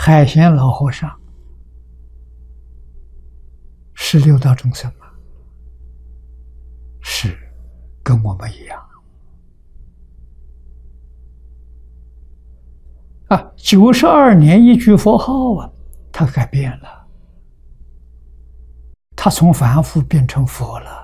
海贤老和尚是六道众生吗？是，跟我们一样。92年一句佛号啊，他改变了，他从凡夫变成佛了。